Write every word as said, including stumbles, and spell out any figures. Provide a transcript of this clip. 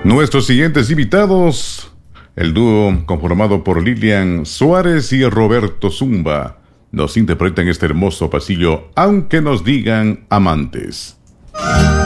Nuestros siguientes invitados, el dúo conformado por Lilian Suárez y Roberto Zumba, nos interpretan este hermoso pasillo, aunque nos digan amantes.